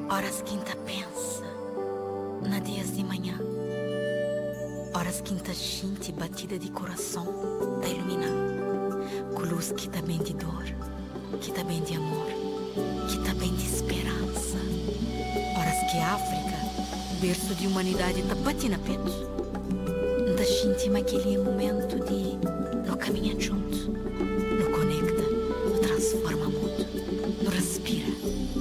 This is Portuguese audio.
Horas quinta pensa na dias de manhã. Horas quinta gente batida de coração tá iluminar. Com luz que tá bem de dor, que tá bem de amor, que tá bem de esperança. Horas que África, berço de humanidade, tá batendo peito. Da gente naquele momento de no caminha junto, no conecta, no transforma mundo, no respira.